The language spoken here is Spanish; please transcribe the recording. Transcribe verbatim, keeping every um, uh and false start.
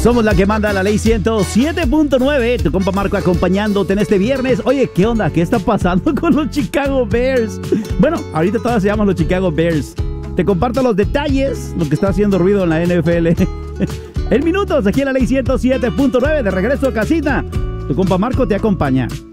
Somos la que manda la ley ciento siete punto nueve. Tu compa Marco acompañándote en este viernes. Oye, ¿qué onda? ¿Qué está pasando con los Chicago Bears? Bueno, ahorita todas se llaman los Chicago Bears. Te comparto los detalles, lo que está haciendo ruido en la N F L. En minutos, aquí en la ley ciento siete punto nueve. De regreso a casita. Tu compa Marco te acompaña.